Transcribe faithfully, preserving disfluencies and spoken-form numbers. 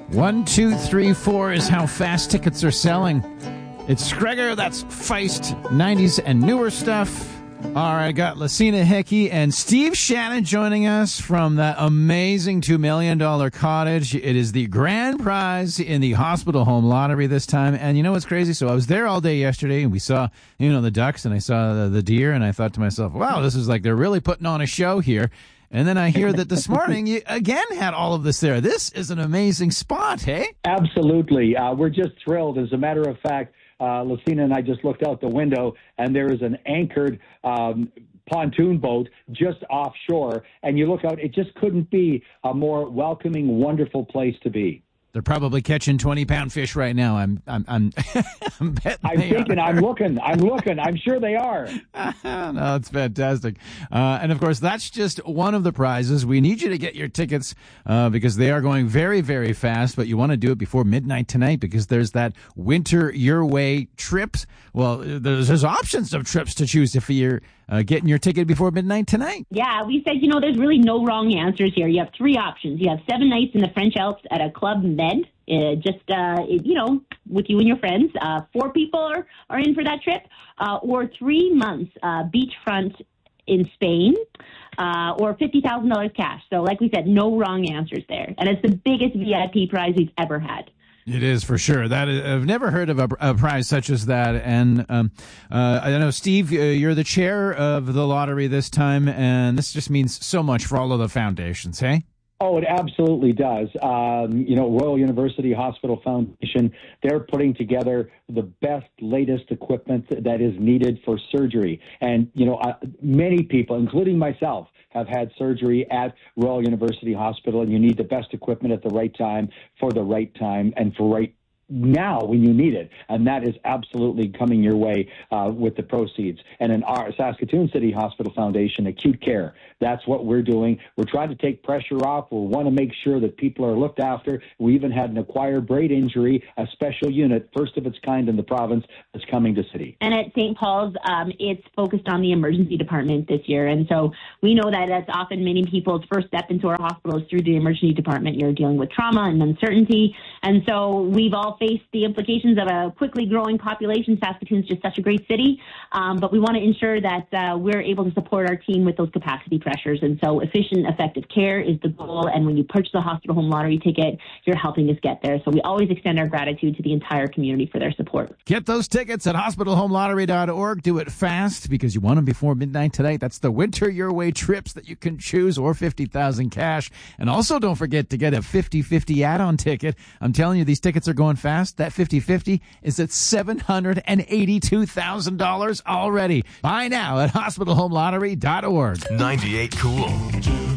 One, two, three, four is how fast tickets are selling. It's Gregor, that's Feist, nineties and newer stuff. All right, I got Lucina Hickey and Steve Shannon joining us from that amazing two million dollars cottage. It is the grand prize in the hospital home lottery this time. And you know what's crazy? So I was there all day yesterday, and we saw, you know, the ducks, and I saw the, the deer, and I thought to myself, wow, this is like they're really putting on a show here. And then I hear that this morning you again had all of this there. This is an amazing spot, hey? Absolutely. Uh, we're just thrilled. As a matter of fact, Uh, Lucina and I just looked out the window, and there is an anchored um, pontoon boat just offshore. And you look out, it just couldn't be a more welcoming, wonderful place to be. They're probably catching twenty-pound fish right now. I'm, I'm, I'm, I'm betting. I'm thinking. Are. I'm looking. I'm looking. I'm sure they are. No, it's fantastic. Uh, and of course, that's just one of the prizes. We need you to get your tickets uh, because they are going very, very fast. But you want to do it before midnight tonight because there's that Winter Your Way trips. Well, there's, there's options of trips to choose if you're uh, getting your ticket before midnight tonight. Yeah, we said, you know, there's really no wrong answers here. You have three options. You have seven nights in the French Alps at a Club Med, uh, just, uh, you know, with you and your friends. Uh, four people are, are in for that trip. Uh, or three months uh, beachfront in Spain, uh, or fifty thousand dollars cash. So like we said, no wrong answers there. And it's the biggest V I P prize we've ever had. It is for sure. That is, I've never heard of a, a prize such as that. And um, uh, I know, Steve, uh, you're the chair of the lottery this time, and this just means so much for all of the foundations, hey? Oh, it absolutely does. Um, you know, Royal University Hospital Foundation, they're putting together the best, latest equipment that is needed for surgery. And, you know, uh, many people, including myself, have had surgery at Royal University Hospital, and you need the best equipment at the right time for the right time and for right now when you need it. And that is absolutely coming your way uh, with the proceeds. And in our Saskatoon City Hospital Foundation, acute care, that's what we're doing. We're trying to take pressure off. We want to make sure that people are looked after. We even had an acquired brain injury, a special unit, first of its kind in the province, that's coming to City. And at Saint Paul's, um, it's focused on the emergency department this year. And so we know that that's often many people's first step into our hospitals through the emergency department. You're dealing with trauma and uncertainty. And so we've all faced the implications of a quickly growing population. Saskatoon's just such a great city. Um, but we want to ensure that uh, we're able to support our team with those capacity pressures. And so efficient, effective care is the goal. And when you purchase a hospital home lottery ticket, you're helping us get there. So we always extend our gratitude to the entire community for their support. Get those tickets at hospital home lottery dot org. Do it fast because you want them before midnight tonight. That's the Winter Your Way trips that you can choose, or fifty thousand cash. And also don't forget to get a fifty fifty add-on ticket. I'm telling you, these tickets are going fast. That fifty fifty is at seven hundred eighty-two thousand dollars already. Buy now at hospital home lottery dot org. ninety-eight Cool.